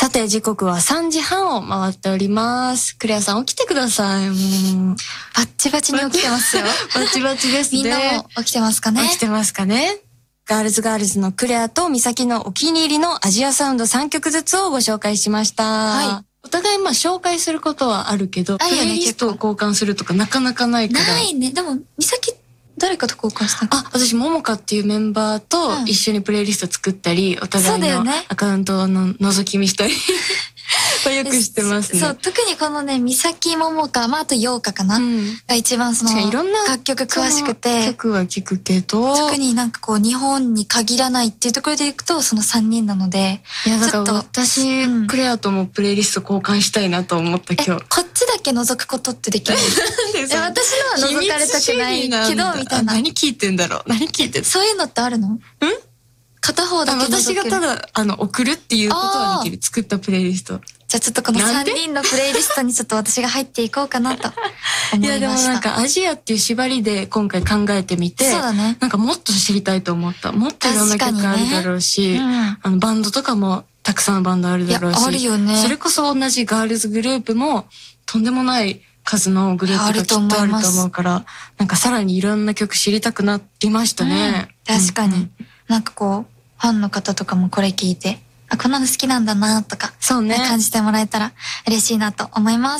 さて、時刻は3時半を回っております。クレアさん起きてください。 バッチバチに起きてますよ。 バチバチですね。 みんなも起きてますかね。 起きてますかね。ガールズのクレアとミサキのお気に入りのアジアサウンド3曲ずつをご紹介しました。はい。お互い紹介することはあるけど、プレイリストを交換するとかなかなかないから。 ないね。でも、ミサキ誰かと交換したの？ 私、ももかっていうメンバーと一緒にプレイリスト作ったり、お互いのアカウントの覗き見したりよくしてますね。 そう、特にこのね、ミサキ、ももか、あとヨウカかな、が一番いろんな楽曲詳しくて。 曲は聞くけど。 特に日本に限らないっていうところでいくと、その3人なので。 いや、だから私、クレアともプレイリスト交換したいなと思った今日。 こっちだけ覗くことってできる？私のは覗かれたくないけど、みたいな。 何聞いてんだろう？ そういうのってあるの？片方だけ覗ける。 私がただ、送るっていうことはできる。作ったプレイリスト。 じゃあちょっとこの3人のプレイリストにちょっと私が入っていこうかなと思いました。いやでもアジアっていう縛りで今回考えてみて、 そうだね。 もっと知りたいと思った。もっといろんな曲あるだろうし、バンドとかもたくさんバンドあるだろうし、 あるよね。 それこそ同じガールズグループもとんでもない数のグループがきっとあると思うから、さらにいろんな曲知りたくなりましたね。 確かに。ファンの方とかもこれ聞いて、こんなの好きなんだなとか、 そうね。 感じてもらえたら嬉しいなと思います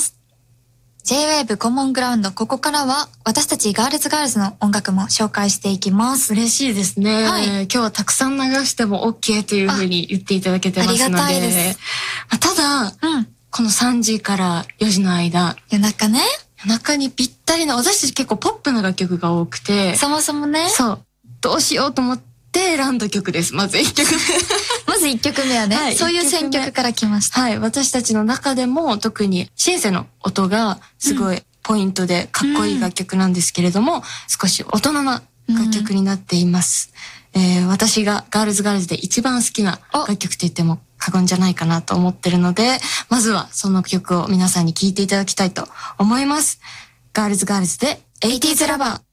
。J-Wave コモングラウンド、ここからは私たちガールズの音楽も紹介していきます。 嬉しいですね。はい。今日はたくさん流しても OK というふうに言っていただけてますので。ありがたいです。ただ、この3時から4時の間。 夜中ね。 夜中にぴったりな、私たち結構ポップな楽曲が多くて。 そもそもね。 そう。どうしようと思って選んだ曲です。まず1曲目。 まず1曲目はね、はい、そういう選曲から来ました。 はい。私たちの中でも特にシンセの音がすごいポイントでかっこいい楽曲なんですけれども、少し大人な楽曲になっています。私がガールズで一番好きな楽曲と言っても過言じゃないかなと思ってるので、まずはその曲を皆さんに聴いていただきたいと思います。ガールズで 80s ラバー。